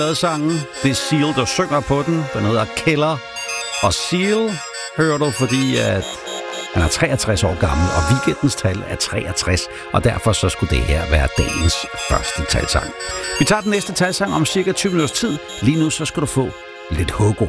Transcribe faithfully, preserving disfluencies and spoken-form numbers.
Sangen. Det er Seal, der synger på den. Den hedder Killer. Og Seal hører du, fordi at han er treogtres år gammel, og weekendens tal er treogtres, og derfor så skulle det her være dagens første talsang. Vi tager den næste talsang om cirka tyve minutters tid. Lige nu så skal du få lidt Hugo.